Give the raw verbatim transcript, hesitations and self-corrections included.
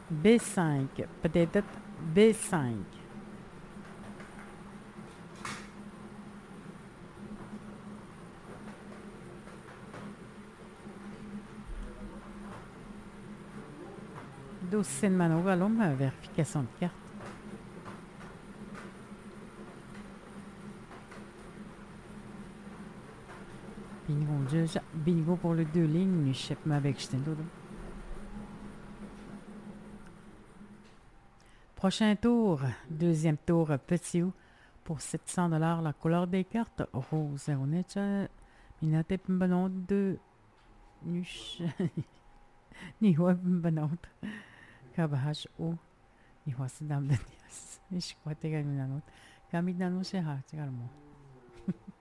B cinq. Peut-être B cinq. doze manövralum, vérification de carte. Bingo, déjà. Bingo pour les deux lignes. Chef avec Stendo. Prochain tour. Deuxième tour, petit ou. Pour sept cents dollars la couleur des cartes. Rose. On est Minate Pimbanon de Nush. Niwa Pimbanot. Kabahash O. Niwa Sadam Danias. Je crois que tu as gagné. Kami Dano Sheha. Tu as